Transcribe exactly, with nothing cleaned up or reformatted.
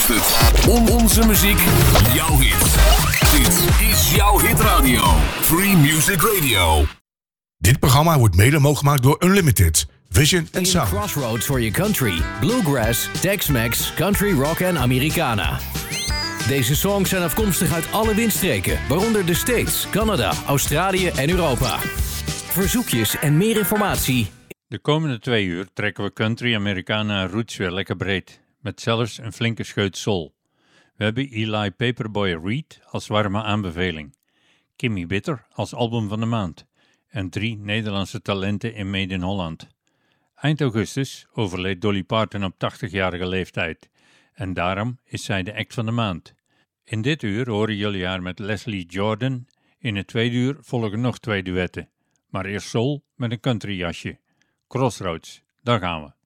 luistert. On onze muziek, jouw hit. Dit is jouw hitradio. Free Music Radio. Dit programma wordt mede mogelijk gemaakt door Unlimited, Vision en Sound. Crossroads for your country, bluegrass, Tex-Mex, country rock en Americana. Deze songs zijn afkomstig uit alle windstreken, waaronder de States, Canada, Australië en Europa. Verzoekjes en meer informatie. De komende twee uur trekken we country, Americana en roots weer lekker breed, met zelfs een flinke scheut soul. We hebben Eli Paperboy Reed als warme aanbeveling, Kimmy Bitter als album van de maand en drie Nederlandse talenten in Made in Holland. Eind augustus overleed Dolly Parton op tachtigjarige leeftijd en daarom is zij de act van de maand. In dit uur horen jullie haar met Leslie Jordan, in het tweede uur volgen nog twee duetten, maar eerst soul met een country jasje. Crossroads, daar gaan we.